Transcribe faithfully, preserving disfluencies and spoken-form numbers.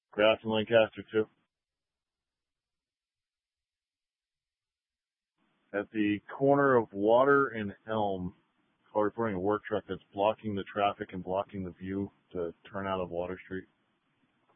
Grass and Lancaster too. At the corner of Water and Elm, car reporting a work truck that's blocking the traffic and blocking the view to turn out of Water Street.